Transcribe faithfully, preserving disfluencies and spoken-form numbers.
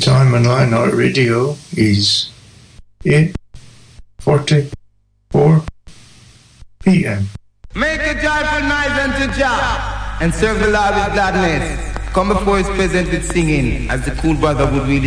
time on Line Art Radio is eight forty-four p m Make a joyful noise unto Jah and serve the Lord with gladness. Come before his presence with singing, as the cool brother would really